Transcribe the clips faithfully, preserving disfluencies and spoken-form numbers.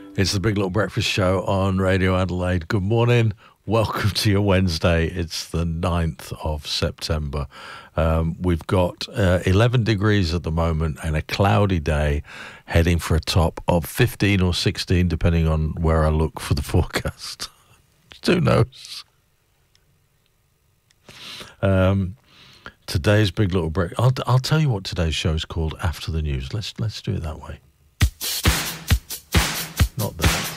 It's the Big Little Breakfast Show on Radio Adelaide. Good morning. Welcome to your Wednesday. It's the ninth of September. Um, we've got uh, eleven degrees at the moment and a cloudy day, heading for a top of fifteen or sixteen, depending on where I look for the forecast. Who knows? Um, today's Big Little Breakfast. I'll, I'll tell you what today's show is called after the news. Let's let's do it that way. Not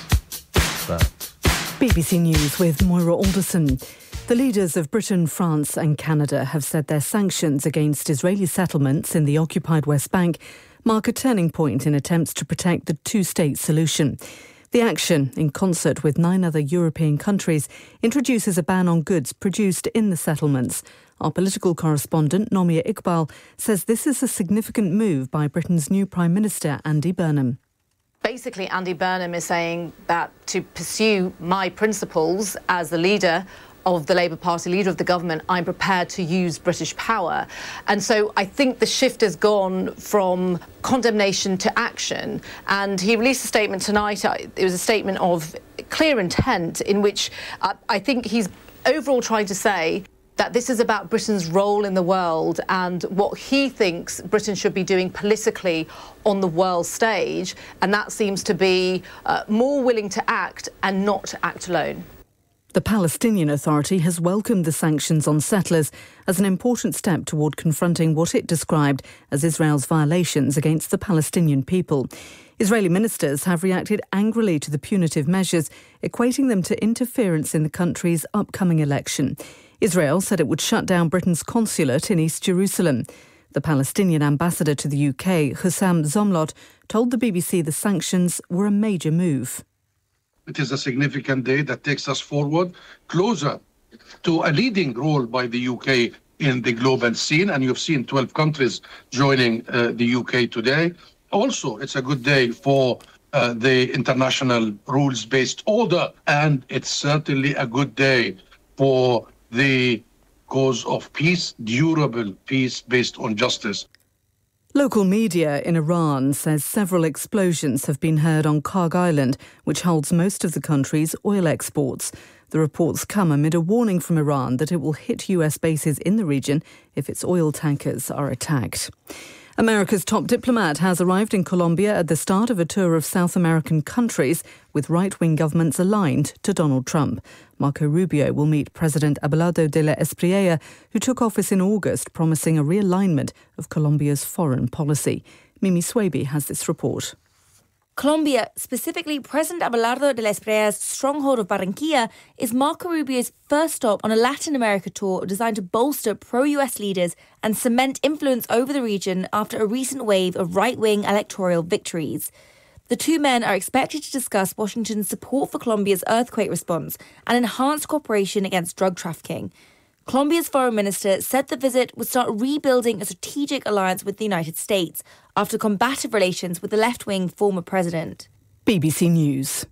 that. That. B B C News with Moira Alderson. The leaders of Britain, France and Canada have said their sanctions against Israeli settlements in the occupied West Bank mark a turning point in attempts to protect the two-state solution. The action, in concert with nine other European countries, introduces a ban on goods produced in the settlements. Our political correspondent, Nomia Iqbal, says this is a significant move by Britain's new Prime Minister, Andy Burnham. Basically, Andy Burnham is saying that to pursue my principles as the leader of the Labour Party, leader of the government, I'm prepared to use British power. And so I think the shift has gone from condemnation to action. And he released a statement tonight. It was a statement of clear intent in which uh, I think he's overall trying to say that this is about Britain's role in the world and what he thinks Britain should be doing politically on the world stage. And that seems to be uh, more willing to act and not act alone. The Palestinian Authority has welcomed the sanctions on settlers as an important step toward confronting what it described as Israel's violations against the Palestinian people. Israeli ministers have reacted angrily to the punitive measures, equating them to interference in the country's upcoming election. Israel said it would shut down Britain's consulate in East Jerusalem. The Palestinian ambassador to the U K, Hussam Zomlot, told the B B C the sanctions were a major move. It is a significant day that takes us forward, closer to a leading role by the U K in the global scene. And you've seen twelve countries joining uh, the U K today. Also, it's a good day for uh, the international rules-based order. And it's certainly a good day for the cause of peace, durable peace based on justice. Local media in Iran says several explosions have been heard on Karg Island, which holds most of the country's oil exports. The reports come amid a warning from Iran that it will hit U S bases in the region if its oil tankers are attacked. America's top diplomat has arrived in Colombia at the start of a tour of South American countries with right-wing governments aligned to Donald Trump. Marco Rubio will meet President Abelardo de la Espriella, who took office in August, promising a realignment of Colombia's foreign policy. Mimi Swaby has this report. Colombia, specifically President Abelardo de la Espriella's stronghold of Barranquilla, is Marco Rubio's first stop on a Latin America tour designed to bolster pro-U S leaders and cement influence over the region after a recent wave of right-wing electoral victories. The two men are expected to discuss Washington's support for Colombia's earthquake response and enhanced cooperation against drug trafficking. Colombia's foreign minister said the visit would start rebuilding a strategic alliance with the United States after combative relations with the left-wing former president. B B C News.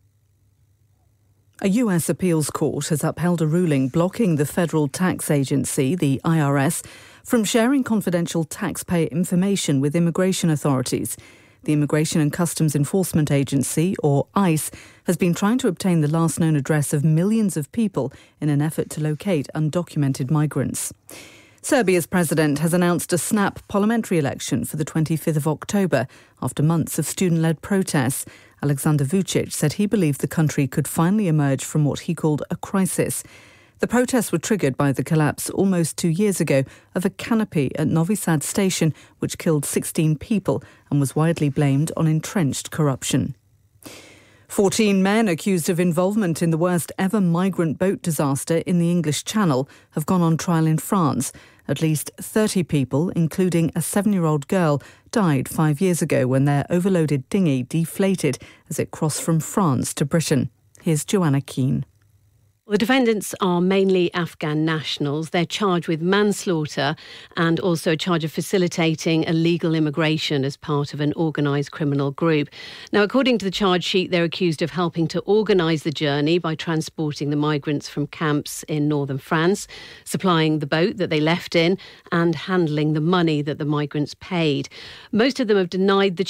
A U S appeals court has upheld a ruling blocking the Federal Tax Agency, the I R S, from sharing confidential taxpayer information with immigration authorities. The Immigration and Customs Enforcement Agency, or ICE, has been trying to obtain the last known address of millions of people in an effort to locate undocumented migrants. Serbia's president has announced a snap parliamentary election for the twenty-fifth of October after months of student-led protests. Aleksandar Vučić said he believed the country could finally emerge from what he called a crisis. The protests were triggered by the collapse almost two years ago of a canopy at Novi Sad station, which killed sixteen people and was widely blamed on entrenched corruption. Fourteen men accused of involvement in the worst ever migrant boat disaster in the English Channel have gone on trial in France. At least thirty people, including a seven-year-old girl, died five years ago when their overloaded dinghy deflated as it crossed from France to Britain. Here's Joanna Keane. The defendants are mainly Afghan nationals. They're charged with manslaughter and also a charge of facilitating illegal immigration as part of an organised criminal group. Now, according to the charge sheet, they're accused of helping to organise the journey by transporting the migrants from camps in northern France, supplying the boat that they left in and handling the money that the migrants paid. Most of them have denied the